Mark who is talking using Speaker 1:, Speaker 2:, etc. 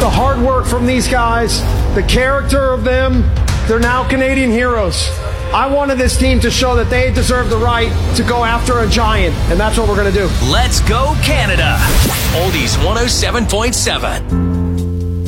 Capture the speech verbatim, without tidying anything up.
Speaker 1: the hard work from these guys, the character of them. They're now Canadian heroes. I wanted this team to show that they deserve the right to go after a giant, and that's what we're going to do.
Speaker 2: Let's go Canada. Oldies one oh seven point seven.